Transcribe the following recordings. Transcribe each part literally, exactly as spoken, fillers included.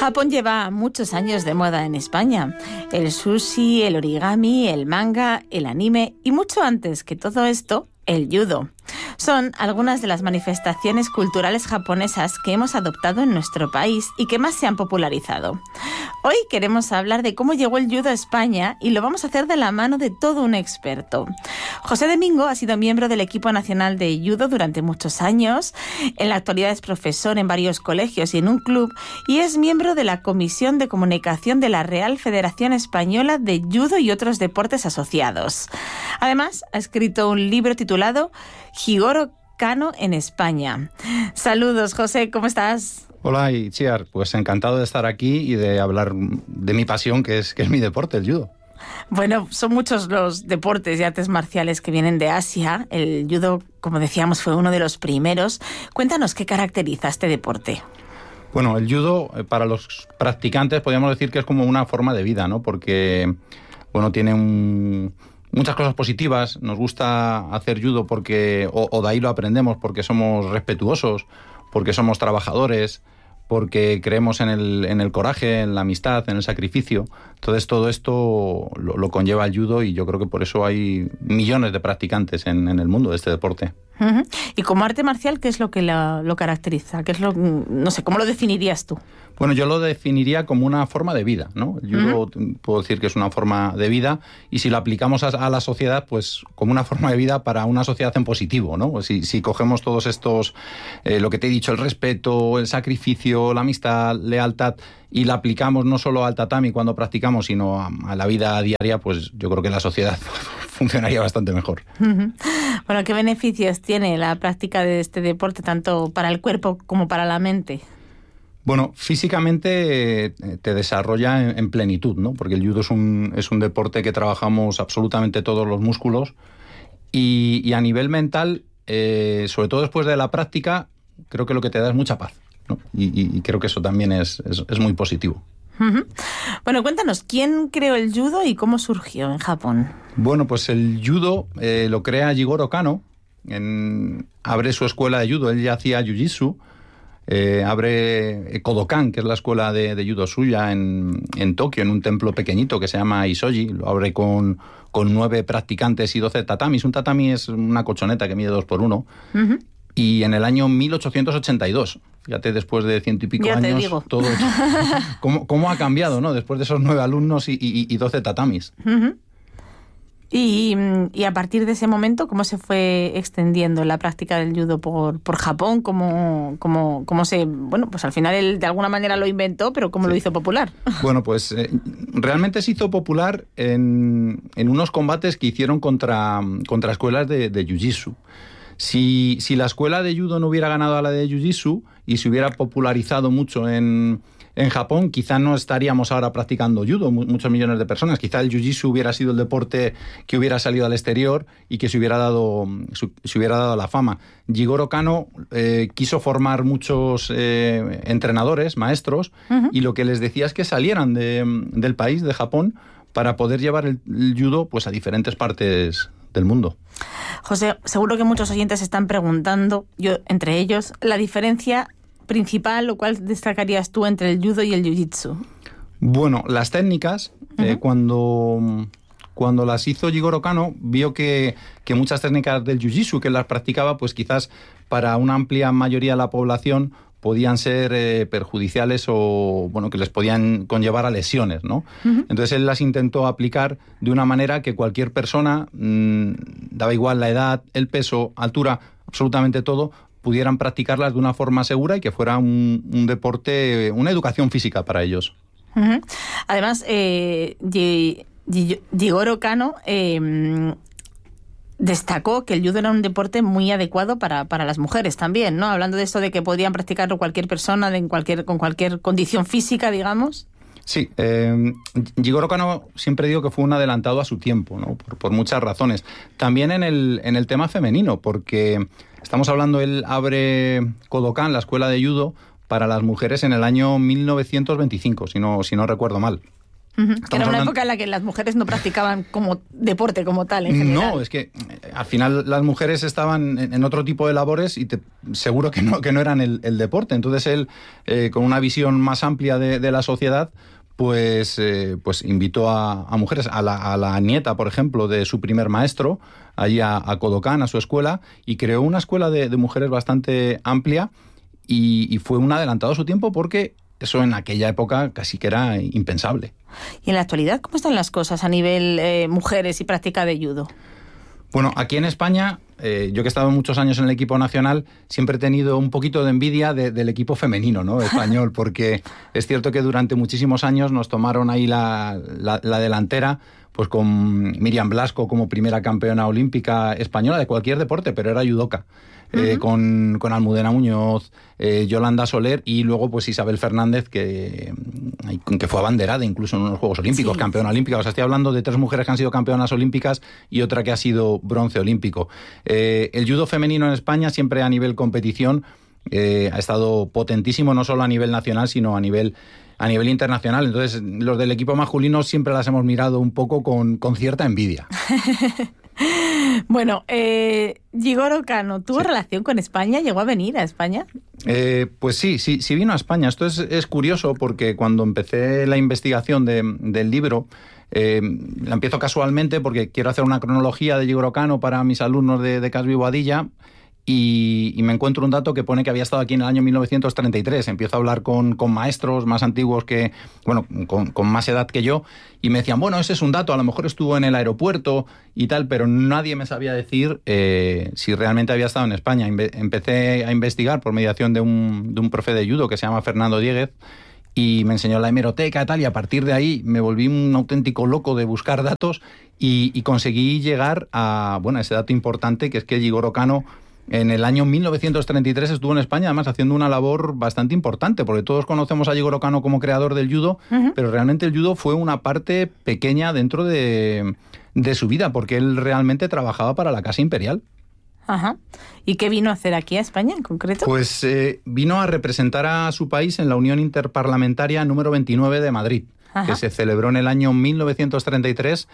Japón lleva muchos años de moda en España. El sushi, el origami, el manga, el anime y mucho antes que todo esto, el judo. Son algunas de las manifestaciones culturales japonesas que hemos adoptado en nuestro país y que más se han popularizado. Hoy queremos hablar de cómo llegó el judo a España y lo vamos a hacer de la mano de todo un experto. José Domingo ha sido miembro del equipo nacional de judo durante muchos años. En la actualidad es profesor en varios colegios y en un club y es miembro de la Comisión de Comunicación de la Real Federación Española de Judo y otros deportes asociados. Además, ha escrito un libro titulado Jigoro Kano en España. Saludos, José, ¿cómo estás? Hola, Itziar, pues encantado de estar aquí y de hablar de mi pasión, que es, que es mi deporte, el judo. Bueno, son muchos los deportes y artes marciales que vienen de Asia. El judo, como decíamos, fue uno de los primeros. Cuéntanos qué caracteriza este deporte. Bueno, el judo, para los practicantes, podríamos decir que es como una forma de vida, ¿no? Porque, bueno, tiene un... muchas cosas positivas. Nos gusta hacer judo porque, o, o de ahí lo aprendemos, porque somos respetuosos, porque somos trabajadores, porque creemos en el, en el coraje, en la amistad, en el sacrificio. Entonces todo esto lo, lo conlleva el judo y yo creo que por eso hay millones de practicantes en, en el mundo de este deporte. Uh-huh. Y como arte marcial, ¿qué es lo que la, lo caracteriza? ¿Qué es lo, no sé, ¿cómo lo definirías tú? Bueno, yo lo definiría como una forma de vida, ¿no? Yo uh-huh. puedo decir que es una forma de vida y si lo aplicamos a, a la sociedad, pues como una forma de vida para una sociedad en positivo, ¿no? Si, si cogemos todos estos, eh, lo que te he dicho, el respeto, el sacrificio, la amistad, lealtad, y la aplicamos no solo al tatami cuando practicamos, sino a, a la vida diaria, pues yo creo que la sociedad funcionaría bastante mejor. Uh-huh. Bueno, ¿qué beneficios tiene la práctica de este deporte, tanto para el cuerpo como para la mente? Bueno, físicamente eh, te desarrolla en, en plenitud, ¿no? Porque el judo es un, es un deporte que trabajamos absolutamente todos los músculos y, y a nivel mental, eh, sobre todo después de la práctica, creo que lo que te da es mucha paz, ¿no? Y, y, y creo que eso también es, es, es muy positivo. Uh-huh. Bueno, cuéntanos, ¿quién creó el judo y cómo surgió en Japón? Bueno, pues el judo eh, lo crea Jigoro Kano, en, abre su escuela de judo, él ya hacía jiu-jitsu. Eh, abre Kodokan, que es la escuela de, de judo suya en, en Tokio, en un templo pequeñito que se llama Isoji. Lo abre con, con nueve practicantes y doce tatamis. Un tatami es una colchoneta que mide dos por uno. Uh-huh. Y en el año mil ochocientos ochenta y dos, fíjate, después de ciento y pico ya años, te digo. todo ¿cómo, cómo ha cambiado, ¿no? Después de esos nueve alumnos y, y, y doce tatamis. Uh-huh. Y, y a partir de ese momento, ¿cómo se fue extendiendo la práctica del judo por, por Japón? ¿Cómo, cómo, cómo se...? Bueno, pues al final él de alguna manera lo inventó, pero ¿cómo sí. lo hizo popular? Bueno, pues eh, realmente se hizo popular en, en unos combates que hicieron contra, contra escuelas de, de jiu-jitsu. Si, si la escuela de judo no hubiera ganado a la de jiu-jitsu y se hubiera popularizado mucho en... En Japón quizá no estaríamos ahora practicando judo, muchos millones de personas. Quizá el jiu-jitsu hubiera sido el deporte que hubiera salido al exterior y que se hubiera dado, se hubiera dado la fama. Jigoro Kano eh, quiso formar muchos eh, entrenadores, maestros, uh-huh. y lo que les decía es que salieran de, del país, de Japón, para poder llevar el, el judo pues, a diferentes partes del mundo. José, seguro que muchos oyentes están preguntando, yo entre ellos, la diferencia principal, o cuál destacarías tú entre el judo y el jiu-jitsu? Bueno, las técnicas, uh-huh. eh, cuando, cuando las hizo Jigoro Kano, vio que, que muchas técnicas del jiu-jitsu que las practicaba, pues quizás para una amplia mayoría de la población podían ser eh, perjudiciales o bueno que les podían conllevar a lesiones, ¿no? Uh-huh. Entonces él las intentó aplicar de una manera que cualquier persona, mmm, daba igual la edad, el peso, altura, absolutamente todo, pudieran practicarlas de una forma segura y que fuera un, un deporte, una educación física para ellos. Uh-huh. Además, eh, Jigoro Kano eh, destacó que el judo era un deporte muy adecuado para, para las mujeres también, ¿no? Hablando de esto de que podían practicarlo cualquier persona de en cualquier, con cualquier condición física, digamos. Sí, eh, Jigoro Kano siempre digo que fue un adelantado a su tiempo, ¿no? Por, por muchas razones. También en el, en el tema femenino, porque estamos hablando, él abre Kodokan, la escuela de judo, para las mujeres en el año mil novecientos veinticinco, si no, si no recuerdo mal. Uh-huh. Que era una hablando... época en la que las mujeres no practicaban como deporte como tal, en general. No, es que al final las mujeres estaban en, en otro tipo de labores y te, seguro que no, que no eran el, el deporte. Entonces él, eh, con una visión más amplia de, de la sociedad, pues, eh, pues invitó a, a mujeres, a la, a la nieta, por ejemplo, de su primer maestro, allí a, a Kodokan, a su escuela, y creó una escuela de, de mujeres bastante amplia y, y fue un adelantado a su tiempo porque eso en aquella época casi que era impensable. ¿Y en la actualidad cómo están las cosas a nivel eh, mujeres y práctica de judo? Bueno, aquí en España, eh, yo que he estado muchos años en el equipo nacional, siempre he tenido un poquito de envidia de, del equipo femenino, ¿no?, español, porque es cierto que durante muchísimos años nos tomaron ahí la, la, la delantera, pues con Miriam Blasco como primera campeona olímpica española de cualquier deporte, pero era judoka. Eh, uh-huh. con, con Almudena Muñoz, eh, Yolanda Soler y luego pues Isabel Fernández, que, que fue abanderada incluso en unos Juegos Olímpicos, sí, campeona olímpica. O sea, estoy hablando de tres mujeres que han sido campeonas olímpicas y otra que ha sido bronce olímpico. Eh, el judo femenino en España siempre a nivel competición eh, ha estado potentísimo, no solo a nivel nacional, sino a nivel... a nivel internacional. Entonces, los del equipo masculino siempre las hemos mirado un poco con, con cierta envidia. Bueno, eh, Jigoro Kano, ¿tuvo sí. relación con España? ¿Llegó a venir a España? Eh, pues sí, sí, sí vino a España. Esto es, es curioso porque cuando empecé la investigación de, del libro, eh, la empiezo casualmente porque quiero hacer una cronología de Jigoro Kano para mis alumnos de, de Casby Boadilla. Y, y me encuentro un dato que pone que había estado aquí en el año mil novecientos treinta y tres. Empiezo a hablar con, con maestros más antiguos que, bueno, con, con más edad que yo, y me decían, bueno, ese es un dato, a lo mejor estuvo en el aeropuerto y tal, pero nadie me sabía decir eh, si realmente había estado en España. Inve- empecé a investigar por mediación de un, de un profe de judo que se llama Fernando Dieguez, y me enseñó la hemeroteca y tal, y a partir de ahí me volví un auténtico loco de buscar datos y, y conseguí llegar a, bueno, ese dato importante, que es que Jigoro Kano en el año mil novecientos treinta y tres estuvo en España, además haciendo una labor bastante importante, porque todos conocemos a Jigoro Kano como creador del judo, uh-huh. pero realmente el judo fue una parte pequeña dentro de, de su vida, porque él realmente trabajaba para la Casa Imperial. Ajá. ¿Y qué vino a hacer aquí a España en concreto? Pues eh, vino a representar a su país en la Unión Interparlamentaria número veintinueve de Madrid, Ajá. que se celebró en el año mil novecientos treinta y tres,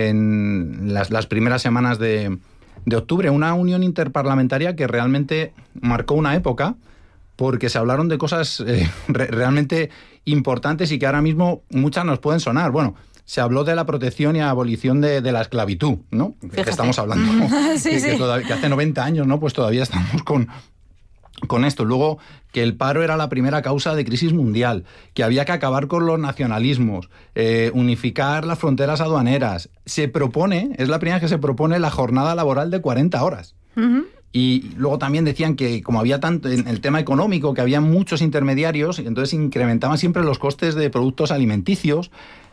en las, las primeras semanas de... de octubre, una unión interparlamentaria que realmente marcó una época porque se hablaron de cosas eh, re- realmente importantes y que ahora mismo muchas nos pueden sonar. Bueno, se habló de la protección y abolición de, de la esclavitud, ¿no? Que estamos hablando, sí, que, sí. que, todavía, que hace noventa años, ¿no? Pues todavía estamos con... con esto. Luego, que el paro era la primera causa de crisis mundial, que había que acabar con los nacionalismos, eh, unificar las fronteras aduaneras. Se propone, es la primera vez que se propone la jornada laboral de cuarenta horas. Uh-huh. Y luego también decían que como había tanto en el tema económico, que había muchos intermediarios, entonces incrementaban siempre los costes de productos alimenticios,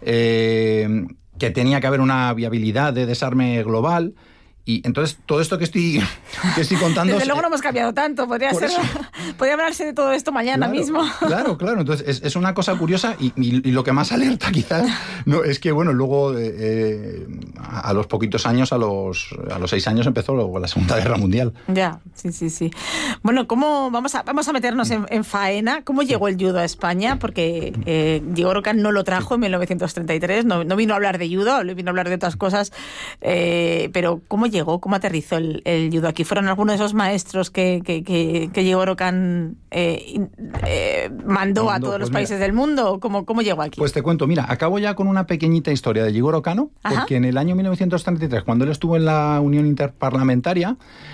eh, que tenía que haber una viabilidad de desarme global. Y entonces, todo esto que estoy, que estoy contando... Desde luego no hemos cambiado tanto. Podría ser, podría hablarse de todo esto mañana claro, mismo. Claro, claro. Entonces, es, es una cosa curiosa y, y, y lo que más alerta quizás no es que, bueno, luego eh, eh, a los poquitos años, a los, a los seis años, empezó luego la Segunda Guerra Mundial. Ya, sí, sí, sí. Bueno, ¿cómo vamos a, vamos a meternos en, en faena? ¿Cómo llegó el judo a España? Porque eh, Jigoro Kano no lo trajo en mil novecientos treinta y tres, no, no vino a hablar de judo, vino a hablar de otras cosas, eh, pero ¿cómo llegó? ¿Cómo aterrizó el, el judo aquí? ¿Fueron algunos de esos maestros que, que, que, que Jigoro Kano eh, eh, mandó no, a todos pues los países mira, del mundo? ¿Cómo, ¿Cómo llegó aquí? Pues te cuento, mira, acabo ya con una pequeñita historia de Jigoro Kano, Ajá. porque en el año mil novecientos treinta y tres, cuando él estuvo en la Unión Interparlamentaria,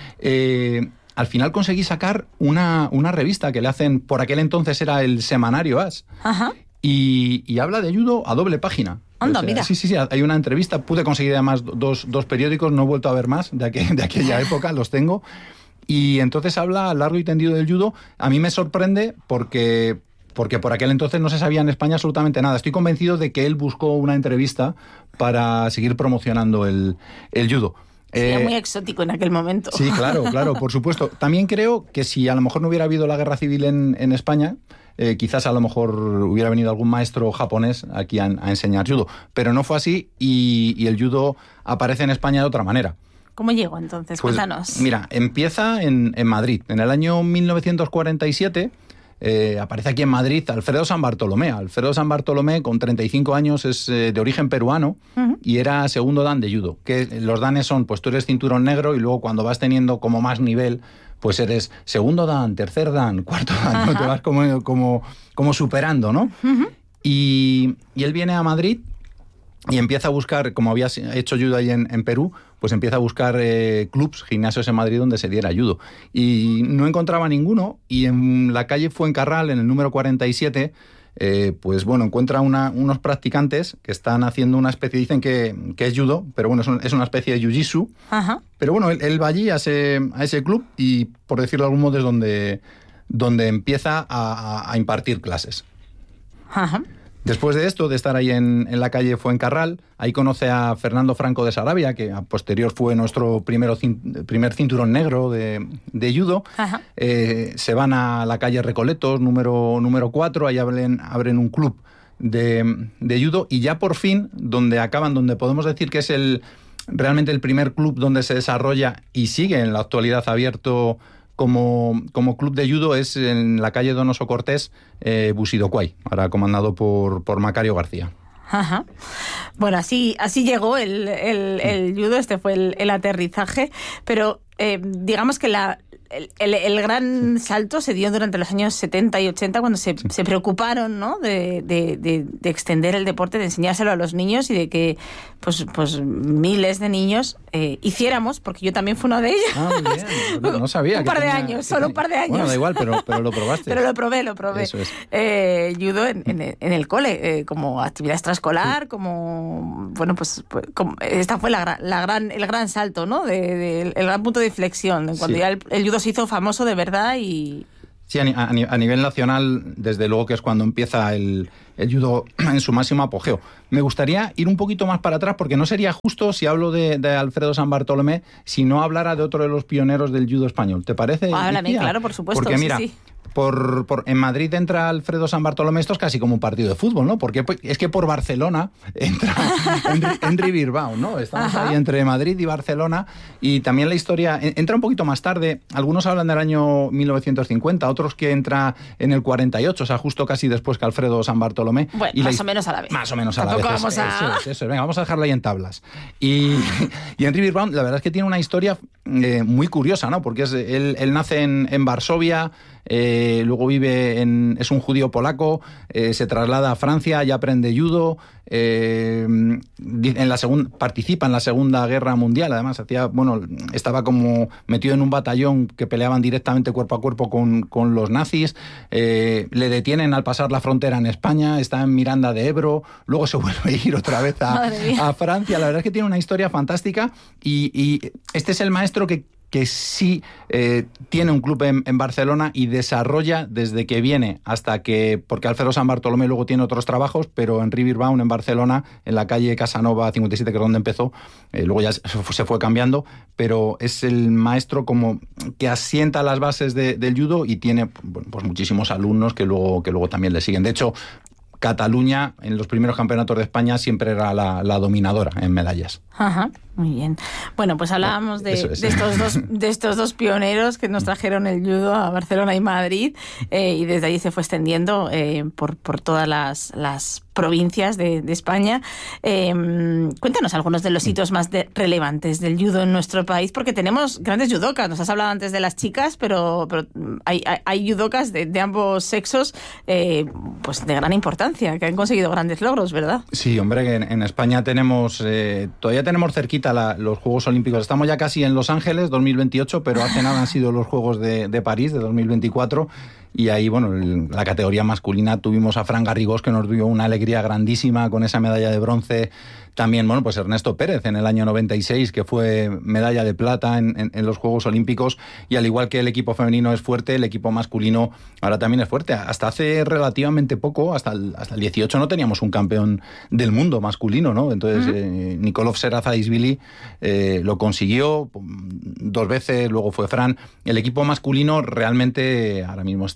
eh, al final conseguí sacar una, una revista que le hacen, por aquel entonces era el semanario As, Ajá. Y, y habla de judo a doble página. Anda, o sea, mira. Sí, sí, sí, hay una entrevista, pude conseguir además dos, dos periódicos, no he vuelto a ver más de, aquel, de aquella época, los tengo, y entonces habla largo y tendido del judo. A mí me sorprende porque, porque por aquel entonces no se sabía en España absolutamente nada. Estoy convencido de que él buscó una entrevista para seguir promocionando el, el judo. Sería eh, muy exótico en aquel momento. Sí, claro, claro, por supuesto. También creo que si a lo mejor no hubiera habido la guerra civil en, en España, Eh, quizás a lo mejor hubiera venido algún maestro japonés aquí a, a enseñar judo, pero no fue así y, y el judo aparece en España de otra manera. ¿Cómo llegó entonces? Pues, Cuéntanos. Mira, empieza en, en Madrid. En el año mil novecientos cuarenta y siete eh, aparece aquí en Madrid Alfredo San Bartolomé. Alfredo San Bartolomé, con treinta y cinco años, es eh, de origen peruano uh-huh. y era segundo dan de judo. Que los danes son, pues tú eres cinturón negro y luego cuando vas teniendo como más nivel, pues eres segundo dan, tercer dan, cuarto dan, ¿no? Te vas como, como, como superando, ¿no? Uh-huh. Y, y él viene a Madrid y empieza a buscar, como había hecho judo ahí en, en Perú, pues empieza a buscar eh, clubs, gimnasios en Madrid donde se diera judo. Y no encontraba ninguno, y en la calle Fuencarral, en el número cuarenta y siete, eh, pues bueno, encuentra una, unos practicantes que están haciendo una especie, dicen que, que es judo, pero bueno, es, un, es una especie de jiu-jitsu. Ajá. Pero bueno, él, él va allí a ese, a ese club y, por decirlo de algún modo, es donde, donde empieza a, a, a impartir clases. Ajá. Después de esto, de estar ahí en, en la calle Fuencarral, ahí conoce a Fernando Franco de Sarabia, que a posterior fue nuestro primero, primer cinturón negro de, de judo. Eh, se van a la calle Recoletos, número, número cuatro, ahí abren, abren un club de, de judo, y ya por fin, donde acaban, donde podemos decir que es el realmente el primer club donde se desarrolla y sigue en la actualidad abierto Como, como club de judo, es en la calle Donoso Cortés, eh, Busidocuay, ahora comandado por, por Macario García. Ajá. Bueno, así, así llegó el, el, el judo, este fue el, el aterrizaje, pero eh, digamos que la... El, el, el gran salto se dio durante los años setenta y ochenta, cuando se, sí. se preocuparon, ¿no?, de, de, de, de extender el deporte, de enseñárselo a los niños y de que pues, pues miles de niños eh, hiciéramos, porque yo también fui uno de ellos. Ah, muy bien. No, no sabía. un par tenía, de años, solo un par de años. Bueno, da igual, pero, pero lo probaste. Pero lo probé, lo probé. Eso es. Eh, judo en, en, en el cole, eh, como actividad extraescolar, sí. como... Bueno, pues, pues como, esta fue la, la gran, el gran salto, ¿no?, de, de, el gran punto de inflexión, cuando sí. ya el, el judo se hizo famoso de verdad y... Sí, a, a, a nivel nacional, desde luego que es cuando empieza el, el judo en su máximo apogeo. Me gustaría ir un poquito más para atrás, porque no sería justo, si hablo de, de Alfredo San Bartolomé, si no hablara de otro de los pioneros del judo español. ¿Te parece? Háblame, claro, por supuesto. Porque mira... Sí, sí. Por, por, en Madrid entra Alfredo San Bartolomé, esto es casi como un partido de fútbol, ¿no? Porque pues, es que por Barcelona entra Henry, Henry Bilbao, ¿no? Estamos Ajá. ahí entre Madrid y Barcelona, y también la historia entra un poquito más tarde. Algunos hablan del año mil novecientos cincuenta, otros que entra en el cuarenta y ocho, o sea, justo casi después que Alfredo San Bartolomé. Bueno, y más la, o menos a la vez. Más o menos a Tampoco la vez. Vamos a... Eso es, eso es. Venga, vamos a dejarlo ahí en tablas. Y, y Henry Bilbao, la verdad es que tiene una historia eh, muy curiosa, ¿no? Porque es, él, él nace en, en Varsovia, Eh, luego vive en... es un judío polaco, eh, se traslada a Francia y aprende judo, eh, en la segunda, participa en la Segunda Guerra Mundial, además hacía, bueno, estaba como metido en un batallón que peleaban directamente cuerpo a cuerpo con, con los nazis, eh, le detienen al pasar la frontera en España, está en Miranda de Ebro, luego se vuelve a ir otra vez a, a Francia. La verdad es que tiene una historia fantástica, y, y este es el maestro que que sí eh, tiene un club en, en Barcelona y desarrolla desde que viene hasta que, porque Alfredo San Bartolomé luego tiene otros trabajos, pero Henry Bilbao en Barcelona, en la calle Casanova cincuenta y siete, que es donde empezó, eh, luego ya se fue cambiando, pero es el maestro como que asienta las bases de, del judo, y tiene, bueno, pues muchísimos alumnos que luego, que luego también le siguen. De hecho, Cataluña en los primeros campeonatos de España siempre era la, la dominadora en medallas. Ajá, muy bien. Bueno, pues hablábamos de, es. de, estos, dos, de estos dos pioneros que nos trajeron el judo a Barcelona y Madrid, eh, y desde allí se fue extendiendo eh, por, por todas las, las provincias de, de España. Eh, cuéntanos algunos de los hitos más de, relevantes del judo en nuestro país, porque tenemos grandes judokas. Nos has hablado antes de las chicas, pero, pero hay, hay, hay judokas de, de ambos sexos, eh, pues de gran importancia, que han conseguido grandes logros, ¿verdad? Sí, hombre, en, en España tenemos, eh, todavía tenemos cerquita la, los Juegos Olímpicos. Estamos ya casi en Los Ángeles, dos mil veintiocho, pero hace nada han sido los Juegos de, de París, de dos mil veinticuatro, y ahí, bueno, en la categoría masculina tuvimos a Fran Garrigós, que nos dio una alegría grandísima con esa medalla de bronce. También, bueno, pues Ernesto Pérez en el año noventa y seis, que fue medalla de plata en, en, en los Juegos Olímpicos, y al igual que el equipo femenino es fuerte, el equipo masculino ahora también es fuerte. Hasta hace relativamente poco, hasta el, hasta el dieciocho, no teníamos un campeón del mundo masculino, ¿no? Entonces, uh-huh. eh, Nikolov Serazaishvili eh, lo consiguió dos veces, luego fue Fran. El equipo masculino realmente ahora mismo está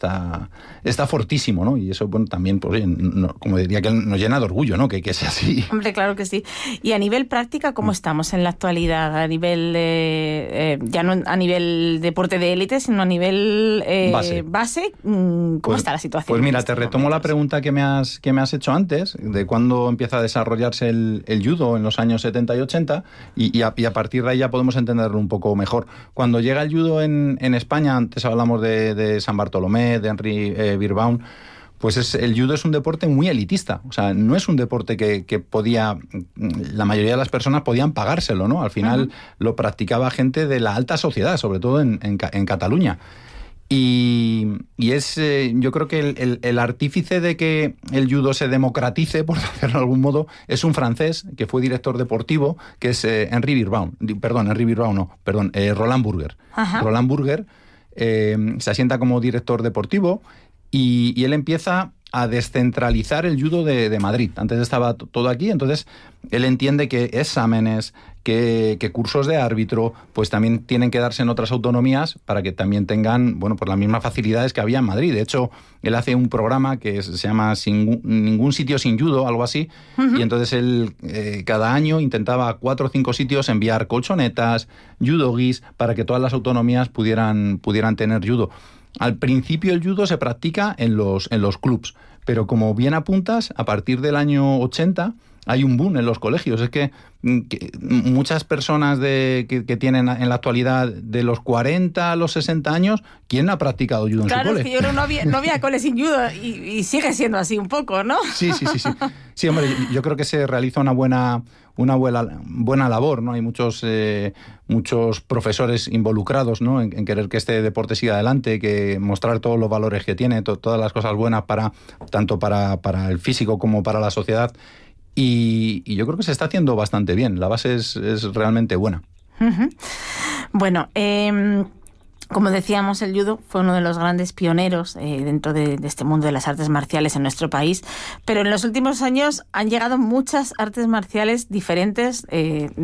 está, está fortísimo, ¿no? Y eso, bueno, también, pues, no, como diría que nos llena de orgullo, ¿no? Que, que sea así. Hombre, claro que sí. Y a nivel práctica, ¿cómo estamos en la actualidad? A nivel, eh, eh, ya no a nivel deporte de élite, sino a nivel eh, base. base, ¿cómo pues, está la situación? Pues mira, te retomo momentos? la pregunta que me has, que me has hecho antes, de cuándo empieza a desarrollarse el, el judo en los años setenta y ochenta, y, y, a, y a partir de ahí ya podemos entenderlo un poco mejor. Cuando llega el judo en, en España, antes hablamos de, de San Bartolomé, de Henry eh, Birbaum, pues es, el judo es un deporte muy elitista. O sea, no es un deporte que, que podía, la mayoría de las personas podían pagárselo, ¿no? Al final uh-huh. lo practicaba gente de la alta sociedad, sobre todo en, en, en Cataluña. Y, y es, eh, yo creo que el, el, el artífice de que el judo se democratice, por decirlo de algún modo, es un francés que fue director deportivo, que es eh, Henry Birbaum. Perdón, Henry Birbaum no, perdón, eh, Roland Burger. Ajá. Roland Burger eh, se asienta como director deportivo y, y él empieza a descentralizar el judo de, de Madrid. Antes estaba t- todo aquí, entonces él entiende que exámenes, que, que cursos de árbitro, pues también tienen que darse en otras autonomías para que también tengan, bueno, pues las mismas facilidades que había en Madrid. De hecho, él hace un programa que se llama Sin, Ningún sitio sin judo, algo así, uh-huh. y entonces él eh, cada año intentaba a cuatro o cinco sitios enviar colchonetas, judogis, para que todas las autonomías pudieran, pudieran tener judo. Al principio el judo se practica en los, en los clubs, pero como bien apuntas, a partir del año ochenta hay un boom en los colegios. Es que, que muchas personas de, que, que tienen en la actualidad de los cuarenta a los sesenta años, ¿quién ha practicado judo en claro, su cole? Claro, es que yo creo no había, no había cole sin judo y, y sigue siendo así un poco, ¿no? Sí, sí, sí, sí. Sí, hombre, yo creo que se realiza una buena, una buena, buena labor, ¿no? Hay muchos, eh, muchos profesores involucrados, ¿no? En, en querer que este deporte siga adelante, que mostrar todos los valores que tiene, to, todas las cosas buenas para tanto para, para el físico como para la sociedad. Y, y yo creo que se está haciendo bastante bien. La base es, es realmente buena. Uh-huh. Bueno, eh, como decíamos, el judo fue uno de los grandes pioneros eh, dentro de, de este mundo de las artes marciales en nuestro país, pero en los últimos años han llegado muchas artes marciales diferentes eh,